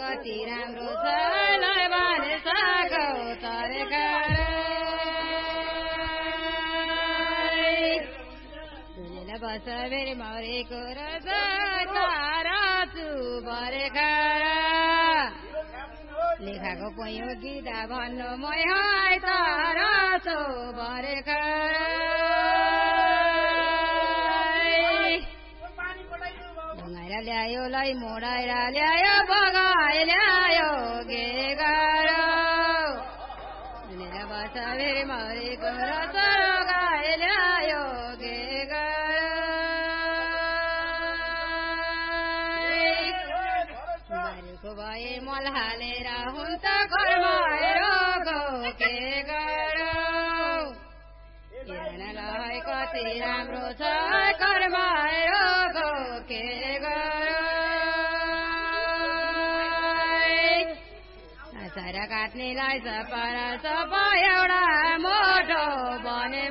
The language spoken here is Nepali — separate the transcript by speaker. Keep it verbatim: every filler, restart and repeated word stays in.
Speaker 1: कति राम्रो छ लय भने सागौ तरकारी सुनेर बस फेरि मरेको रहेछ तारा चु भरेखर लेखाको पयो गीता भन्नु मै हाय तारा चो भरेखर ल्यायो लै मोडाएर ल्यायो बगाई ल्यायो के गरौ सुनेर बस फेरि मरेको रहेछ गाई ल्यायो के गरौ भए मल हालेर हुन्छ घरमा रोगो के गरौ हेर्नलाई कति राम्रो छ घरमा रोगो के गरौ काट्नेलाई सपार सपा एउटा मोटो बने